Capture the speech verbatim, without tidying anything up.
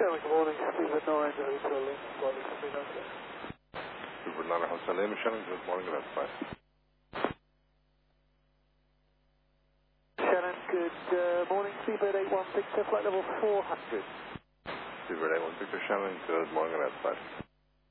Sherman, good morning. Seabird nine, Hotel Lima, flight level three nine six. Seabird nine, Hotel Lima, Shannon, good morning, good outside. Shannon, good uh, morning. Seabird eight one Victor, flight level four hundred. Seabird eight one Victor, Shannon, good morning, good outside.